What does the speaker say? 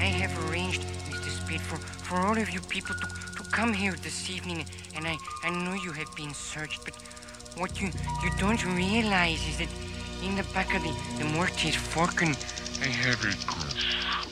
I have arranged, Mr. Spade, for all of you people to come here this evening, and I know you have been searched, but what you don't realize is that in the back of the Mortis Falcon, I have a